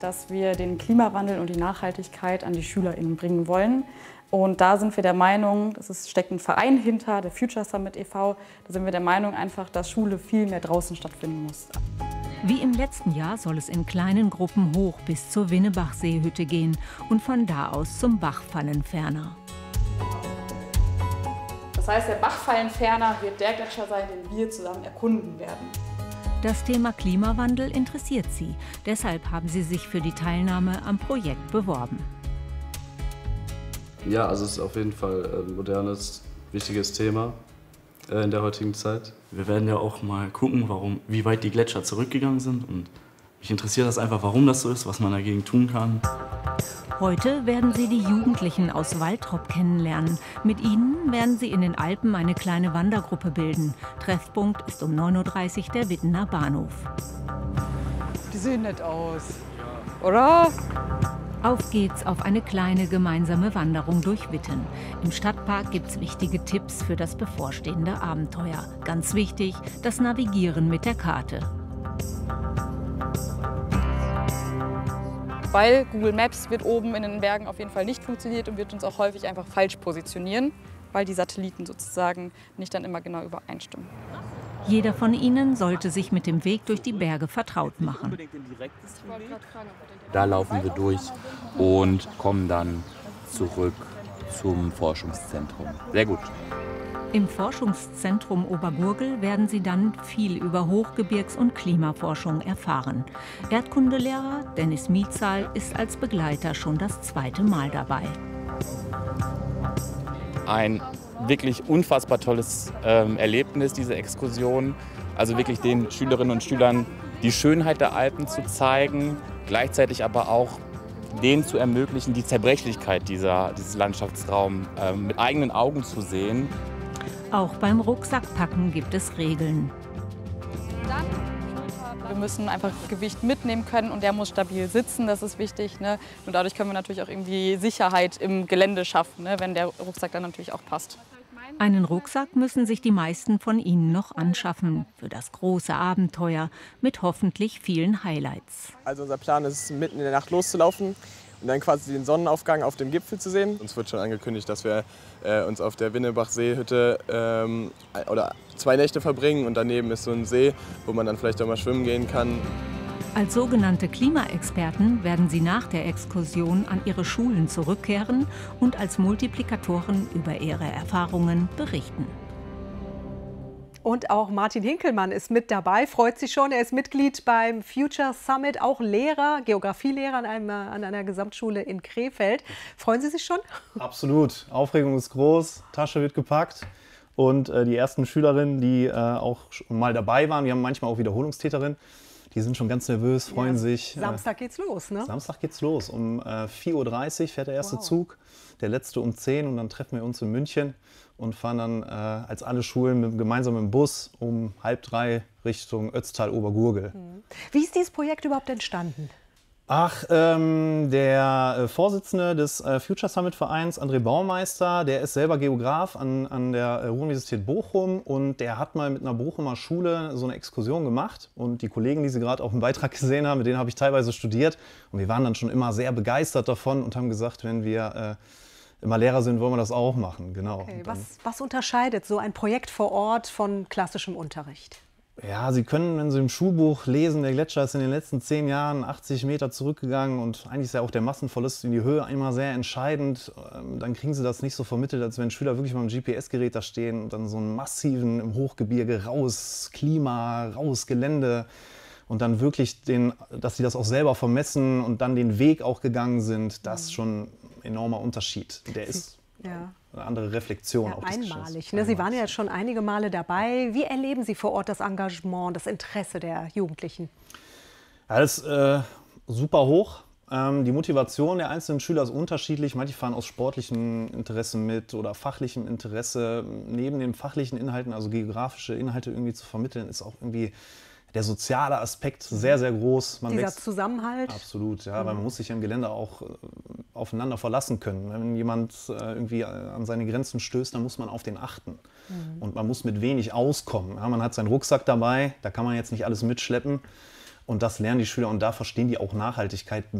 dass wir den Klimawandel und die Nachhaltigkeit an die SchülerInnen bringen wollen. Und da sind wir der Meinung, steckt ein Verein hinter, der Future Summit e.V., da sind wir der Meinung einfach, dass Schule viel mehr draußen stattfinden muss. Wie im letzten Jahr soll es in kleinen Gruppen hoch bis zur Winnebachseehütte gehen und von da aus zum Bachfallenferner. Das heißt, der Bachfallenferner wird der Gletscher sein, den wir zusammen erkunden werden. Das Thema Klimawandel interessiert sie. Deshalb haben sie sich für die Teilnahme am Projekt beworben. Ja, also es ist auf jeden Fall ein modernes, wichtiges Thema in der heutigen Zeit. Wir werden ja auch mal gucken, wie weit die Gletscher zurückgegangen sind. Und mich interessiert das einfach, warum das so ist, was man dagegen tun kann. Heute werden Sie die Jugendlichen aus Waltrop kennenlernen. Mit ihnen werden Sie in den Alpen eine kleine Wandergruppe bilden. Treffpunkt ist um 9:30 Uhr der Wittener Bahnhof. Die sehen nett aus, oder? Auf geht's auf eine kleine gemeinsame Wanderung durch Witten. Im Stadtpark gibt's wichtige Tipps für das bevorstehende Abenteuer. Ganz wichtig, das Navigieren mit der Karte. Weil Google Maps wird oben in den Bergen auf jeden Fall nicht funktioniert und wird uns auch häufig einfach falsch positionieren, weil die Satelliten sozusagen nicht dann immer genau übereinstimmen. Jeder von ihnen sollte sich mit dem Weg durch die Berge vertraut machen. Da laufen wir durch und kommen dann zurück zum Forschungszentrum. Sehr gut. Im Forschungszentrum Obergurgl werden Sie dann viel über Hochgebirgs- und Klimaforschung erfahren. Erdkundelehrer Dennis Miezahl ist als Begleiter schon das 2. Mal dabei. Ein wirklich unfassbar tolles Erlebnis, diese Exkursion. Also wirklich den Schülerinnen und Schülern die Schönheit der Alpen zu zeigen, gleichzeitig aber auch denen zu ermöglichen, die Zerbrechlichkeit dieses Landschaftsraums mit eigenen Augen zu sehen. Auch beim Rucksackpacken gibt es Regeln. Wir müssen einfach Gewicht mitnehmen können und der muss stabil sitzen, das ist wichtig. Ne? Und dadurch können wir natürlich auch irgendwie Sicherheit im Gelände schaffen, ne? Wenn der Rucksack dann natürlich auch passt. Einen Rucksack müssen sich die meisten von Ihnen noch anschaffen für das große Abenteuer mit hoffentlich vielen Highlights. Also unser Plan ist, mitten in der Nacht loszulaufen und dann quasi den Sonnenaufgang auf dem Gipfel zu sehen. Uns wird schon angekündigt, dass wir uns auf der Winnebachseehütte oder 2 Nächte verbringen und daneben ist so ein See, wo man dann vielleicht auch mal schwimmen gehen kann. Als sogenannte Klimaexperten werden sie nach der Exkursion an ihre Schulen zurückkehren und als Multiplikatoren über ihre Erfahrungen berichten. Und auch Martin Hinkelmann ist mit dabei, freut sich schon. Er ist Mitglied beim Future Summit, auch Lehrer, Geografielehrer an einer Gesamtschule in Krefeld. Freuen Sie sich schon? Absolut. Aufregung ist groß, Tasche wird gepackt. Und die ersten Schülerinnen, die auch schon mal dabei waren, wir haben manchmal auch Wiederholungstäterinnen, die sind schon ganz nervös, freuen sich. Samstag geht's los, ne? Samstag geht's los. Um 4:30 Uhr fährt der erste Zug, der letzte um 10 Uhr und dann treffen wir uns in München und fahren dann als alle Schulen gemeinsam im Bus um 2:30 Richtung Ötztal-Obergurgl. Wie ist dieses Projekt überhaupt entstanden? Ach, der Vorsitzende des Future Summit Vereins, André Baumeister, der ist selber Geograf an der Ruhr-Universität Bochum und der hat mal mit einer Bochumer Schule so eine Exkursion gemacht und die Kollegen, die Sie gerade auch im Beitrag gesehen haben, mit denen habe ich teilweise studiert und wir waren dann schon immer sehr begeistert davon und haben gesagt, wenn wir immer Lehrer sind, wollen wir das auch machen. Genau. Okay, was unterscheidet so ein Projekt vor Ort von klassischem Unterricht? Ja, Sie können, wenn Sie im Schulbuch lesen, der Gletscher ist in den letzten 10 Jahren 80 Meter zurückgegangen und eigentlich ist ja auch der Massenverlust in die Höhe immer sehr entscheidend. Dann kriegen Sie das nicht so vermittelt, als wenn Schüler wirklich mal mit dem GPS-Gerät da stehen und dann so einen massiven im Hochgebirge raus Klima, raus Gelände und dann wirklich dass Sie das auch selber vermessen und dann den Weg auch gegangen sind, das ist schon ein enormer Unterschied. Der ist eine andere Reflexion. Ja, auch einmalig. Ne? Sie waren ja schon einige Male dabei. Wie erleben Sie vor Ort das Engagement, das Interesse der Jugendlichen? Ja, das ist super hoch. Die Motivation der einzelnen Schüler ist unterschiedlich. Manche fahren aus sportlichem Interesse mit oder fachlichem Interesse. Neben den fachlichen Inhalten, also geografische Inhalte irgendwie zu vermitteln, ist auch irgendwie der soziale Aspekt sehr, sehr groß. Dieser Zusammenhalt? Absolut, ja, weil man muss sich im Gelände auch aufeinander verlassen können. Wenn jemand irgendwie an seine Grenzen stößt, dann muss man auf den achten. Und man muss mit wenig auskommen. Ja, man hat seinen Rucksack dabei, da kann man jetzt nicht alles mitschleppen. Und das lernen die Schüler und da verstehen die auch Nachhaltigkeit